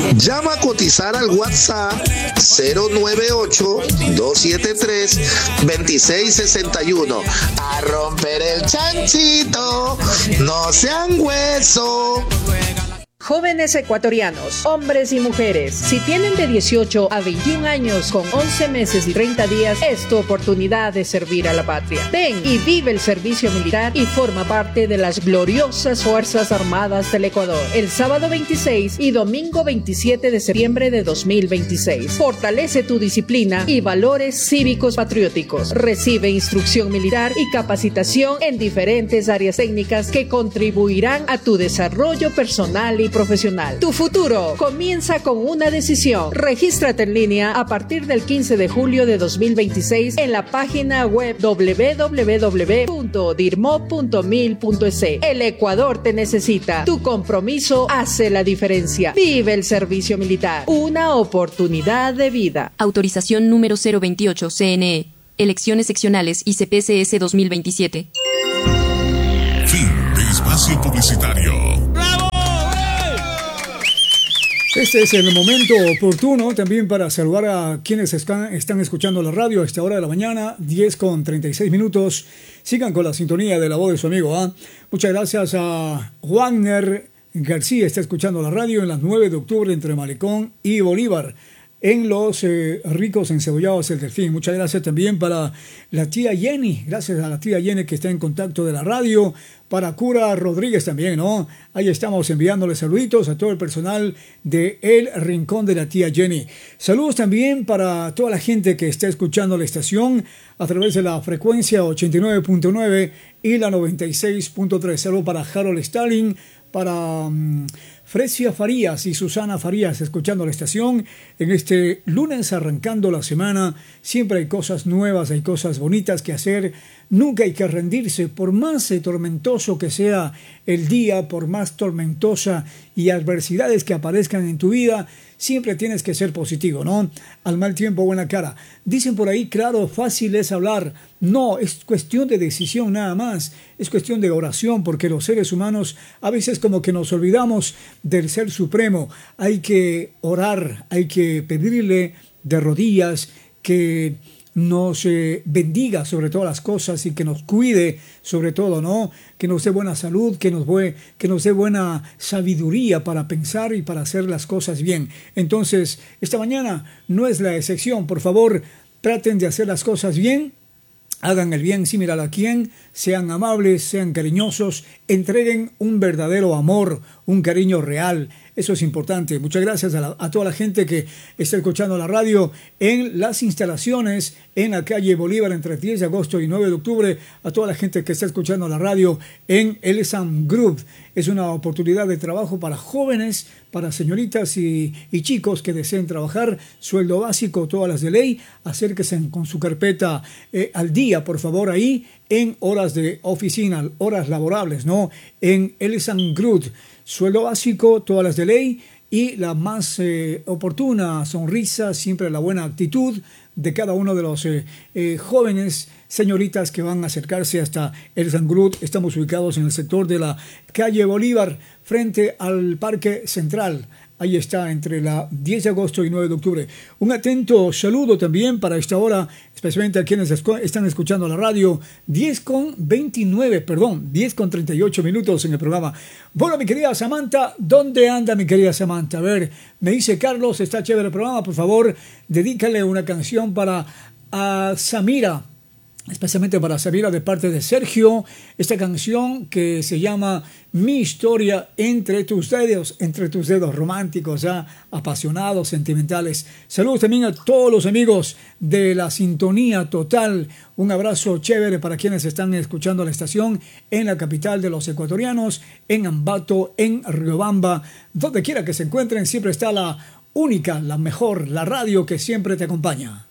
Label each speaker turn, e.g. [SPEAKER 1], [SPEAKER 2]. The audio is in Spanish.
[SPEAKER 1] Llama a cotizar al WhatsApp 098-273-2661. A romper el chanchito, no sean hueso.
[SPEAKER 2] Jóvenes ecuatorianos, hombres y mujeres, si tienen de 18 a 21 años con 11 meses y 30 días, es tu oportunidad de servir a la patria. Ven y vive el servicio militar y forma parte de las gloriosas Fuerzas Armadas del Ecuador. El sábado 26 y domingo 27 de septiembre de 2026. Fortalece tu disciplina y valores cívicos patrióticos. Recibe instrucción militar y capacitación en diferentes áreas técnicas que contribuirán a tu desarrollo personal y profesional. Tu futuro comienza con una decisión. Regístrate en línea a partir del 15 de julio de 2026 en la página web www.dirmo.mil.es. El Ecuador te necesita. Tu compromiso hace la diferencia. Vive el servicio militar. Una oportunidad de vida.
[SPEAKER 3] Autorización número 028 CNE. Elecciones seccionales y CPCS 2027.
[SPEAKER 4] Fin de espacio publicitario.
[SPEAKER 5] Este es el momento oportuno también para saludar a quienes están escuchando la radio a esta hora de la mañana, 10:36. Sigan con la sintonía de la voz de su amigo. Muchas gracias a Wagner García, está escuchando la radio en las 9 de octubre entre Malecón y Bolívar, en Los Ricos Encebollados el Delfín. Muchas gracias también para la tía Jenny, gracias a la tía Jenny que está en contacto de la radio, para Cura Rodríguez también, ¿no? Ahí estamos enviándole saluditos a todo el personal de El Rincón de la tía Jenny. Saludos también para toda la gente que está escuchando la estación a través de la frecuencia 89.9 y la 96.3. Saludos para Harold Stalin, para Fresia Farías y Susana Farías escuchando la estación en este lunes arrancando la semana. Siempre hay cosas nuevas, hay cosas bonitas que hacer. Nunca hay que rendirse, por más tormentoso que sea el día, por más tormentosa y adversidades que aparezcan en tu vida, siempre tienes que ser positivo, ¿no? Al mal tiempo, buena cara. Dicen por ahí, claro, fácil es hablar. No, es cuestión de decisión nada más. Es cuestión de oración, porque los seres humanos a veces como que nos olvidamos del Ser Supremo. Hay que orar, hay que pedirle de rodillas que nos bendiga sobre todas las cosas y que nos cuide sobre todo, ¿no? Que nos dé buena salud, que nos dé buena sabiduría para pensar y para hacer las cosas bien. Entonces, esta mañana no es la excepción. Por favor, traten de hacer las cosas bien. Hagan el bien sin mirar a quién, sean amables, sean cariñosos, entreguen un verdadero amor, un cariño real. Eso es importante. Muchas gracias a toda la gente que está escuchando la radio en las instalaciones en la calle Bolívar entre 10 de agosto y 9 de octubre. A toda la gente que está escuchando la radio en el Sam Group. Es una oportunidad de trabajo para jóvenes, para señoritas y chicos que deseen trabajar. Sueldo básico, todas las de ley. Acérquense con su carpeta al día, por favor, ahí en horas de oficina, horas laborables, ¿no? En el Sam Group. Sueldo básico, todas las de ley y la más oportuna sonrisa, siempre la buena actitud de cada uno de los jóvenes señoritas que van a acercarse hasta el San Group. Estamos ubicados en el sector de la calle Bolívar, frente al Parque Central. Ahí está, entre la 10 de agosto y 9 de octubre. Un atento saludo también para esta hora, especialmente a quienes están escuchando la radio. 10:38 en el programa. Bueno, mi querida Samantha, ¿dónde anda mi querida Samantha? A ver, me dice Carlos, está chévere el programa, por favor, dedícale una canción para Samira. Especialmente para Samira de parte de Sergio, esta canción que se llama Mi historia entre tus dedos románticos, apasionados, sentimentales. Saludos también a todos los amigos de la sintonía total. Un abrazo chévere para quienes están escuchando la estación en la capital de los ecuatorianos, en Ambato, en Riobamba, donde quiera que se encuentren, siempre está la única, la mejor, la radio que siempre te acompaña.